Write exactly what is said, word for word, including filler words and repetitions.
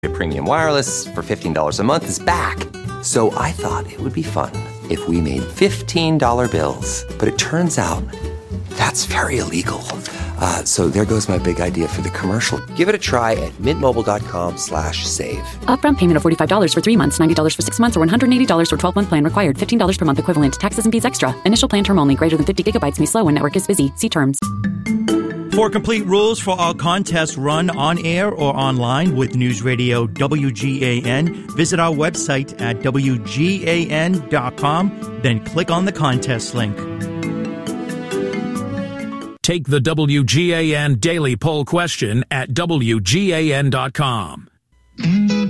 Premium Wireless for fifteen dollars a month is back. So I thought it would be fun if we made fifteen dollar bills. But it turns out that's very illegal. Uh, so there goes my big idea for the commercial. Give it a try at mintmobile.com slash save. Upfront payment of forty-five dollars for three months, ninety dollars for six months, or one hundred eighty dollars for twelve-month plan required. fifteen dollars per month equivalent. Taxes and fees extra. Initial plan term only. Greater than fifty gigabytes may slow when network is busy. See terms. For complete rules for our contests run on air or online with News Radio W G A N, visit our website at W G A N dot com, then click on the contest link. Take the W G A N Daily Poll question at W G A N dot com.